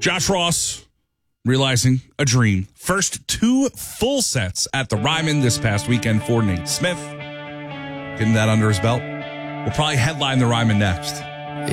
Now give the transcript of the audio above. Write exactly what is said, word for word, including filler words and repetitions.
Josh Ross realizing a dream. First two full sets at the Ryman this past weekend for Nate Smith. Getting that under his belt. We'll probably headline the Ryman next.